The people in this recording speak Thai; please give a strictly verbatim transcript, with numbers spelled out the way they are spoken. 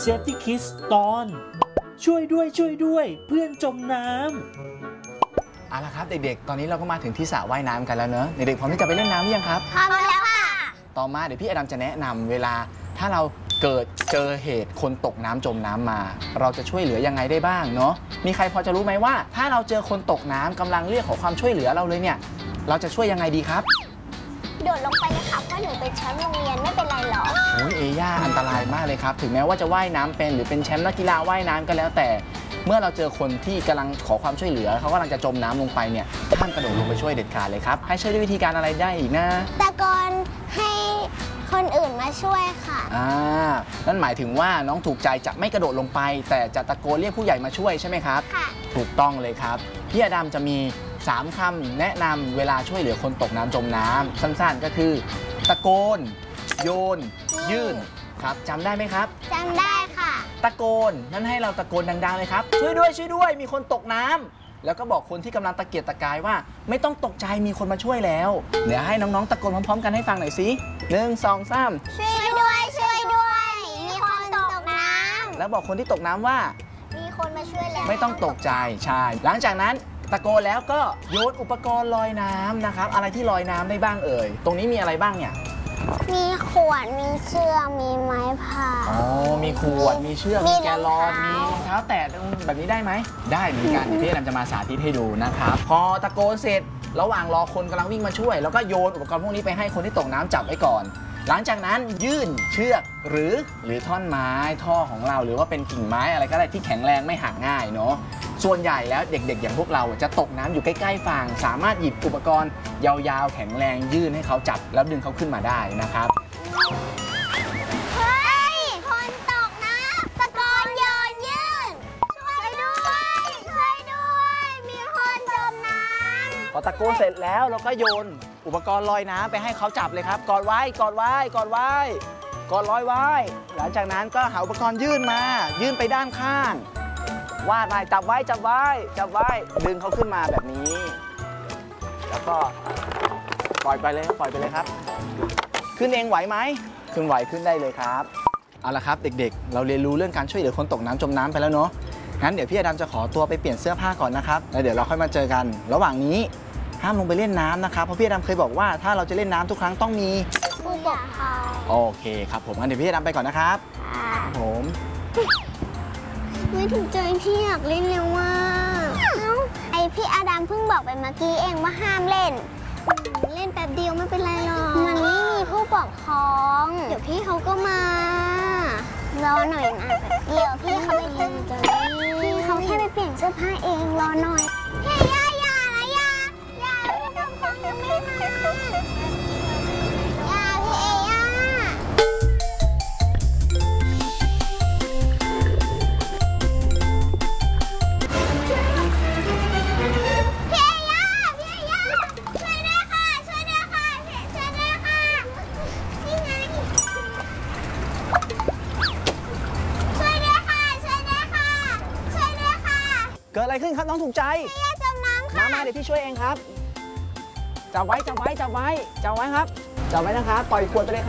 Safety Kids ตอนช่วยด้วยช่วยด้วยเพื่อนจมน้ำเอาละครับเด็กๆตอนนี้เราก็มาถึงที่สระว่ายน้ำกันแล้วเนอะเด็กๆพร้อมที่จะไปเล่นน้ำหรือยังครับพร้อมแล้วค่ะต่อมาเดี๋ยวพี่อดัมจะแนะนำเวลาถ้าเราเกิดเจอเหตุคนตกน้ำจมน้ำมา เราจะช่วยเหลือยังไงได้บ้างเนาะมีใครพอจะรู้ไหมว่าถ้าเราเจอคนตกน้ำกำลังเรียกขอความช่วยเหลือเราเลยเนี่ยเราจะช่วยยังไงดีครับโดดลงไปเลยค่ะเพราะหนูเป็นแชมป์โรงเรียนไม่เป็นไรหรอกโอ้ยเอย่าอันตรายมากเลยครับถึงแม้ว่าจะว่ายน้ำเป็นหรือเป็นแชมป์นักกีฬาว่ายน้ำก็แล้วแต่เมื่อเราเจอคนที่กำลังขอความช่วยเหลือเขากำลังจะจมน้ำลงไปเนี่ยห้ามกระโดดลงไปช่วยเด็ดขาดเลยครับให้ช่วยด้วยวิธีการอะไรได้อีกนะตะโกนให้คนอื่นมาช่วยค่ะอ่านั่นหมายถึงว่าน้องถูกใจจะไม่กระโดดลงไปแต่จะตะโกนเรียกผู้ใหญ่มาช่วยใช่ไหมครับค่ะถูกต้องเลยครับพี่อดัมจะมีสามคำแนะนำเวลาช่วยเหลือคนตกน้ำจมน้ำสั้นๆก็คือตะโกนโยนยื่นครับจำได้ไหมครับจำได้ค่ะตะโกนนั่นให้เราตะโกนดังๆเลยครับช่วยด้วยช่วยด้วยมีคนตกน้ำแล้วก็บอกคนที่กำลังตะเกียกตะกายว่าไม่ต้องตกใจมีคนมาช่วยแล้วเดี๋ยวให้น้องๆตะโกนพร้อมๆกันให้ฟังหน่อยสิหนึ่งสองสามช่วยด้วยช่วยด้วยมีคนตกน้ำแล้วบอกคนที่ตกน้ำว่ามีคนมาช่วยแล้วไม่ต้องตกใจใช่หลังจากนั้นตะโกนแล้วก็โยนอุปกรณ์ลอยน้ำนะครับอะไรที่ลอยน้ำได้บ้างเอ่ยตรงนี้มีอะไรบ้างเนี่ยมีขวดมีเชือกมีไม้พายอ๋อมีขวดมีเชือกมีแกลลอนมีรองเท้าแตะแบบนี้ได้ไหมได้เหมือนกันเดี๋ยวพี่อดัมจะมาสาธิตให้ดูนะครับพอตะโกนเสร็จระหว่างรอคนกำลังวิ่งมาช่วยแล้วก็โยนอุปกรณ์พวกนี้ไปให้คนที่ตกน้ำจับไว้ก่อนหลังจากนั้นยื่นเชือกหรือหรือท่อนไม้ท่อของเราหรือว่าเป็นกิ่งไม้อะไรก็ได้ที่แข็งแรงไม่หักง่ายเนาะส่วนใหญ่แล้วเด็กๆอย่างพวกเราจะตกน้ำอยู่ใกล้ๆฝั่งสามารถหยิบอุปกรณ์ยาวๆแข็งแรงยื่นให้เขาจับแล้วดึงเขาขึ้นมาได้นะครับเฮ้ยคนตกน้ำตะโกนโยนยื่นช่วยด้วยช่วยด้วยมีคนจมน้ำพอตะโกนเสร็จแล้วเราก็โยนอุปกรณ์ลอยน้ำไปให้เขาจับเลยครับกอดไว้กอดไว้กอดไว้กอดลอยไว้หลังจากนั้นก็หาอุปกรณ์ยื่นมายื่นไปด้านข้างวาดไปจับไว้จับไว้จับไว้ดึงเขาขึ้นมาแบบนี้แล้วก็ปล่อยไปเลยปล่อยไปเลยครับขึ้นเองไหวไหมขึ้นไหวขึ้นได้เลยครับเอาละครับเด็กๆเราเรียนรู้เรื่องการช่วยเหลือคนตกน้ำจมน้ำไปแล้วเนาะงั้นเดี๋ยวพี่อดัมจะขอตัวไปเปลี่ยนเสื้อผ้าก่อนนะครับแล้วเดี๋ยวเราค่อยมาเจอกันระหว่างนี้ห้ามลงไปเล่นน้ำนะครับเพราะพี่อดัมเคยบอกว่าถ้าเราจะเล่นน้ำทุกครั้งต้องมีผู้ปกครองโอเคครับผมงั้นเดี๋ยวพี่อดัมไปก่อนนะครับครับผมไม่ถูกใจพี่อยากเล่นเร็วมากไอพี่อดัมเพิ่งบอกไปเมื่อกี้เองว่าห้ามเล่นเล่นแป๊บเดียวไม่เป็นไรหรอกมันไม่มีผู้ปกครองเดี๋ยวพี่เขาก็มารอหน่อยนะเดี๋ยวพี่เขาไปเปลี่ยนพี่เขาแค่ไปเปลี่ยนเสื้อผ้าเองรอหน่อยเฮ้ยย่าย่าละย่าย่าผู้ปกครองยังไม่มาย่าพี่เอย่าเกิดอะไรขึ้นครับน้องถูกใจจมน้ำค่ะมามาเดี๋ยวพี่ช่วยเองครับจับไว้จับไว้จับไว้จับไว้ครับจับไว้นะครับปล่อยขวดไปเลยครับ